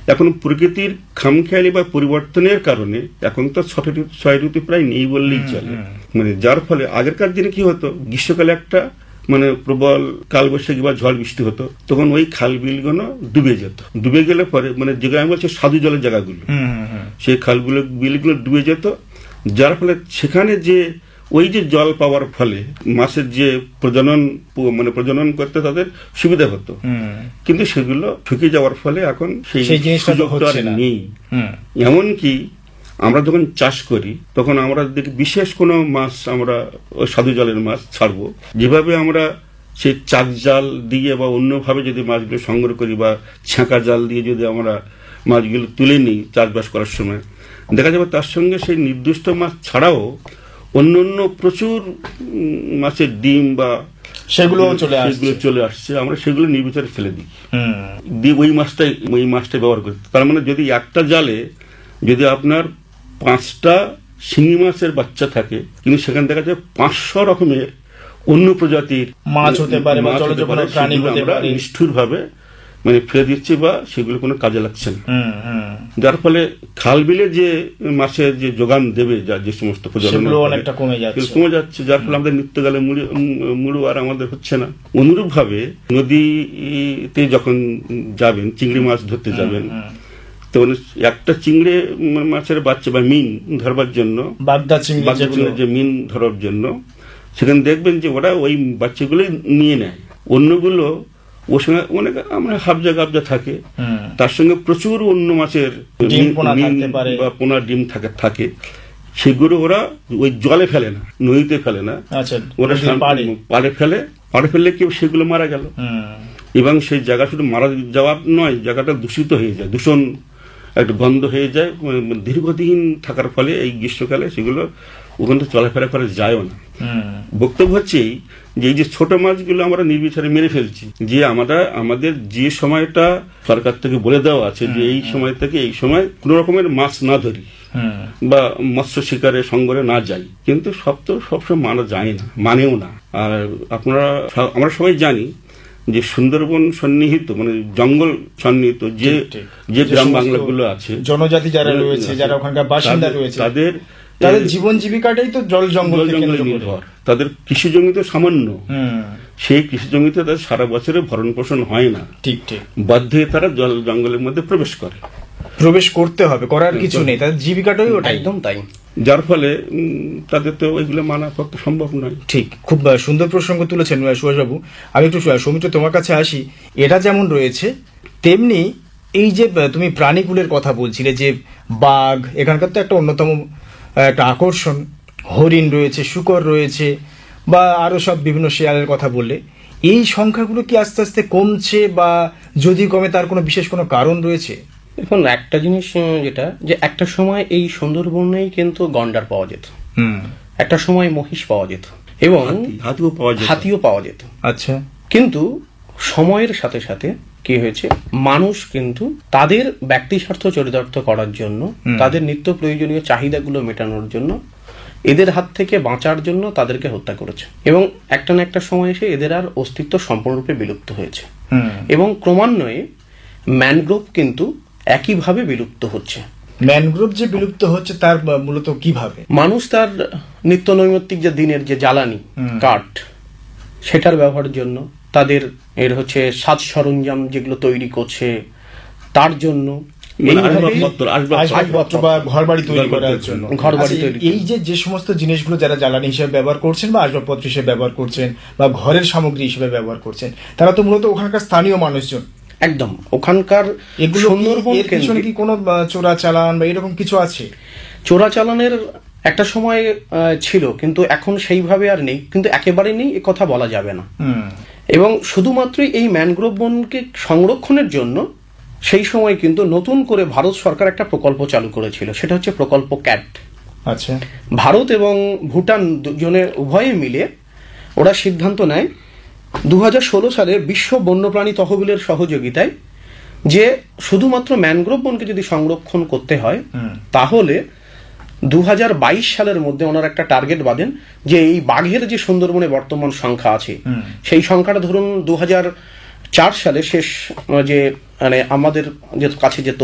এখন প্রকৃতির খামখেয়ালি বা পরিবর্তনের কারণে এখন তো 6 ঋতু প্রায় নেই বললেই চলে। মানে যার ফলে আগেরকার দিনে কি হতো, গ্রীষ্মকালে একটা মানে প্রবল কালবৈশাখী বা ঝড় বৃষ্টি হতো, তখন ওই খাল বিলগুলো ডুবে যেত। ডুবে গেলে পরে মানে যেগুলো আমি বলছি সাধু জলের জায়গাগুলো, সেই খালগুলো বিলগুলো ডুবে যেত, যার ফলে সেখানে যে ওই যে জল পাওয়ার ফলে মাছের যে প্রজনন করতে তাদের সুবিধা হতো, কিন্তু সেগুলো শুকিয়ে যাওয়ার ফলে এখন সেই সুযোগটা নেই। এমনকি আমরা যখন চাষ করি তখন আমরা দেখি বিশেষ কোনো মাছ আমরা ওই সাধু জলের মাছ ছাড়বো, যেভাবে আমরা সেই চাক জাল দিয়ে বা অন্যভাবে যদি মাছগুলো সংগ্রহ করি বা ছাঁকা জাল দিয়ে যদি আমরা মাছগুলো তুলে নিই চাষবাস করার সময়, দেখা যাবে তার সঙ্গে সেই নির্দিষ্ট মাছ ছাড়াও অন্য প্রচুর মাছের ডিম বা সেগুলো চলে আসছে, আমরা সেগুলো নির্বিচারে ফেলে দিই, দিয়ে ওই মাছটাই ব্যবহার করি। তার মানে যদি একটা জালে যদি আপনার 5টা শিঙি মাছের বাচ্চা থাকে, কিন্তু সেখানে দেখা যায় 500 রকমের অন্য প্রজাতির মাছ হতে পারে, নিষ্ঠুর ভাবে মানে ফেলে দিচ্ছে বা সেগুলো কোনো কাজে লাগছে না। যার ফলে খাল বিলে যে মাছের যে যোগান দেবে, যে সমস্ত প্রজনন অনেকটা কমে যাচ্ছে, যার ফলে আমাদের নিত্যকালে মুড়ো আর আমাদের হচ্ছে না। অনুরূপ ভাবে নদীতে যখন যাবেন চিংড়ি মাছ ধরতে যাবেন, তখন একটা চিংড়ি মাছের বাচ্চা বা মিন ধরবার জন্য, বাগদা চিংড়ি যে মিন ধরার জন্য, সেখানে দেখবেন যে ওরা ওই বাচ্চাগুলোই নিয়ে নেয়, অন্যগুলো ওর সঙ্গে অনেক আমরা হাবজা গাবজা থাকে, তার সঙ্গে প্রচুর অন্য মাছের বা পোনা ডিম থাকে, সেগুলো ওরা ওই জলে ফেলে না, নদীতে ফেলে না, ওরা পাড়ে ফেললে কেউ সেগুলো মারা গেল, এবং সেই জায়গা শুধু মারা যাওয়া নয়, জায়গাটা দূষিত হয়ে যায়, দূষণ একটা গন্ধ হয়ে যায় দীর্ঘদিন থাকার ফলে। এই গ্রীষ্মকালে সেগুলো ওখান থেকে চলাফেরা করা যায়ও না। বক্তব্য হচ্ছে যে এই যে ছোট মাছগুলো আমরা নির্বিচারে মেরে ফেলছি, যে আমাদের যে সময়টা সরকার থেকে বলে দেওয়া আছে যে এই সময় থেকে এই সময় কোন রকমের মাছ না ধরি বা মৎস্য শিকারে সংগ্রহে না যাই, কিন্তু সবসময় মানা যায় না, মানেও না। আর আমরা সবাই জানি যে সুন্দরবন সন্নিহিত মানে জঙ্গল সন্নিহিত যে গ্রাম বাংলাগুলো আছে, জনজাতি যারা রয়েছে, যারা ওখানকার বাসিন্দা রয়েছে, তাদের জীবন জীবিকাটাই তো জঙ্গল নির্ভর। তাদের কৃষি জমি তো সামান্য, সেই কৃষি জমিতে তাদের সারা বছরে ভরণ পোষণ হয় না, ঠিক বাধ্য হয়ে তারা জঙ্গলের মধ্যে প্রবেশ করতে হবে, করার কিছু নেই, তাদের জীবিকাটাই ওটা, একদম তাই। যার ফলে তাদের তো ওইগুলো মানা পক্ষে সম্ভব নয়। ঠিক, খুব সুন্দর প্রসঙ্গ তুলেছেন সুভাষবাবু। আমি একটু সৌমিত্র তোমার কাছে আসি। এটা যেমন রয়েছে তেমনি এই যে তুমি প্রাণীগুলোর কথা বলছিলে, যে বাঘ এখানকার তো একটা অন্যতম একটা আকর্ষণ, হরিণ রয়েছে, শূকর রয়েছে, বা আরো সব বিভিন্ন শেয়ালের কথা বললে, এই সংখ্যাগুলো কি আস্তে আস্তে কমছে, বা যদি কমে তার কোনো বিশেষ কোনো কারণ রয়েছে? এখন একটা জিনিস যেটা, যে একটা সময় এই সুন্দরবনেই কিন্তু গন্ডার পাওয়া যেত, একটা সময় মহিষ পাওয়া যেত এবং হাতিও পাওয়া যেত। আচ্ছা, কিন্তু সময়ের সাথে সাথে কি হয়েছে, মানুষ কিন্তু তাদের ব্যক্তি স্বার্থ চরিতার্থ করার জন্য, তাদের নিত্য প্রয়োজনীয় চাহিদাগুলো মেটানোর জন্য, এদের হাত থেকে বাঁচার জন্য তাদেরকে হত্যা করেছে, এবং একটা না একটা সময় এসে এদের আর অস্তিত্ব সম্পূর্ণরূপে বিলুপ্ত হয়েছে। এবং ক্রমান্বয়ে ম্যানগ্রোভ কিন্তু একইভাবে বিলুপ্ত হচ্ছে। ম্যানগ্রোভ যে বিলুপ্ত হচ্ছে তার মূলত কিভাবে? মানুষ তার নিত্য নৈমিত্তিক যে দিনের যে জ্বালানি কাঠ, সেটার ব্যবহারের জন্য, তাদের সাজ সরঞ্জাম যেগুলো তৈরি করছে তার জন্য, ঘরবাড়ি তৈরি করার জন্য, এই যে সমস্ত জিনিসগুলো যারা জ্বালানি হিসেবে ব্যবহার করছেন বা আসবাবপত্র হিসেবে ব্যবহার করছেন বা ঘরের সামগ্রী হিসেবে ব্যবহার করছেন, তারা তো মূলত ওখানকার স্থানীয় মানুষজন। একদম, ওখানকার এগুলো কি কোনো চোরাচালান বা এরকম কিছু আছে? চোরাচালানের একটা সময় ছিল, কিন্তু এখন সেইভাবে আর নেই, কিন্তু একেবারে নেই এ কথা বলা যাবে না। এবং শুধুমাত্রই এই ম্যানগ্রোভ বনকে সংরক্ষণের জন্য সেই সময় কিন্তু নতুন করে ভারত সরকার একটা প্রকল্প চালু করেছিল, সেটা হচ্ছে প্রকল্প ক্যাট। আচ্ছা, ভারত এবং ভুটান দুজনে উভয়ে মিলে ওরা সিদ্ধান্ত নেয় 2016 সালে বিশ্ব বন্যপ্রাণী তহবিলের সহযোগিতায় যে শুধুমাত্র ম্যানগ্রোভ বনকে যদি সংরক্ষণ করতে হয়, তাহলে 2022 সালের মধ্যে ওনারা একটা টার্গেট বাঁধেন যে এই বাঘের যে সুন্দরবনে বর্তমান সংখ্যা আছে, সেই সংখ্যাটা ধরুন 2004 সালে শেষ, যে মানে আমাদের যে কাছে যে